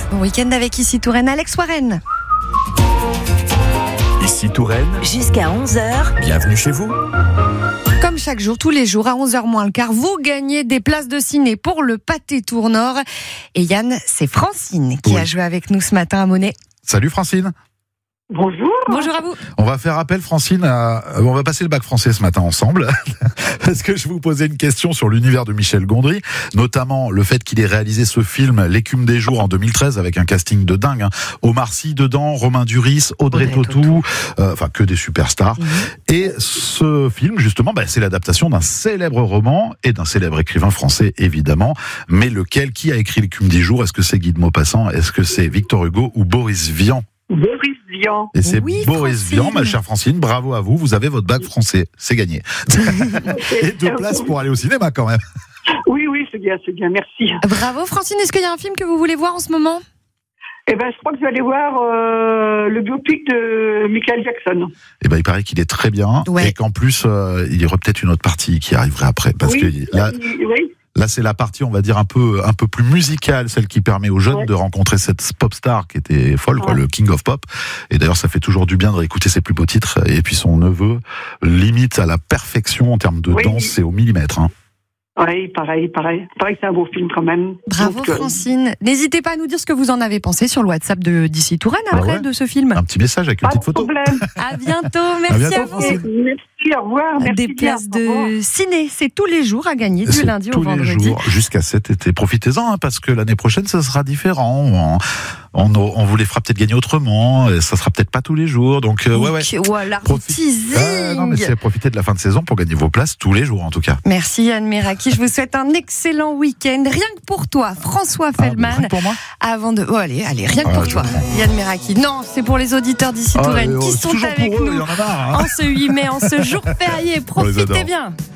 Bon week-end avec Ici Touraine, Alex Warren. Ici Touraine, jusqu'à 11h. bienvenue chez vous. Comme chaque jour, tous les jours, à 11h moins le quart, vous gagnez des places de ciné pour le Pâté Tour Nord. Et Yann, c'est Francine qui a joué avec nous ce matin à Monet. Salut Francine. Bonjour. Bonjour à vous. On va faire appel, Francine, on va passer le bac français ce matin ensemble, parce que je vais vous poser une question sur l'univers de Michel Gondry, notamment le fait qu'il ait réalisé ce film L'écume des jours en 2013 avec un casting de dingue. Omar Sy dedans, Romain Duris, Audrey Tautou, enfin que des superstars. Et ce film, justement, c'est l'adaptation d'un célèbre roman et d'un célèbre écrivain français, évidemment. Mais lequel, qui a écrit L'écume des jours? Est-ce que c'est Guy de Maupassant? Est-ce que c'est Victor Hugo ou Boris Vian? Boris Vian. Et c'est Oui, Boris Francine. Vian, ma chère Francine, bravo à vous, vous avez votre bac français, c'est gagné. Et 2 places pour aller au cinéma quand même. Oui, c'est bien, merci. Bravo Francine, est-ce qu'il y a un film que vous voulez voir en ce moment? Je crois que je vais aller voir le biopic de Michael Jackson. Il paraît qu'il est très bien, et qu'en plus, il y aurait peut-être une autre partie qui arriverait après, parce que là, c'est la partie, on va dire, un peu plus musicale, celle qui permet aux jeunes de rencontrer cette pop star qui était folle, le King of Pop. Et d'ailleurs, ça fait toujours du bien de réécouter ses plus beaux titres. Et puis son neveu limite à la perfection en termes de danse et au millimètre. Oui, pareil. Pareil que c'est un beau film quand même. Bravo Francine. N'hésitez pas à nous dire ce que vous en avez pensé sur le WhatsApp d'Ici Touraine de ce film. Un petit message avec une petite photo. À bientôt, merci à vous. Francine. Merci, au revoir. Merci Des bien, places au revoir. de ciné, c'est tous les jours à gagner, du lundi au vendredi. Tous les jours, jusqu'à cet été. Profitez-en, parce que l'année prochaine, ça sera différent. On vous les fera peut-être gagner autrement, et ça sera peut-être pas tous les jours. Donc, Voilà, teasing. non, mais c'est profiter de la fin de saison pour gagner vos places tous les jours, en tout cas. Merci Yann Meraki, je vous souhaite un excellent week-end. Rien que pour toi, François Fellman. Rien que pour moi. Avant de... allez, rien que pour toi, Yann Meraki. Non, c'est pour les auditeurs d'Ici Touraine qui sont toujours avec pour eux, nous il y en a marre, en ce 8 mai, en ce jour férié. Profitez bien.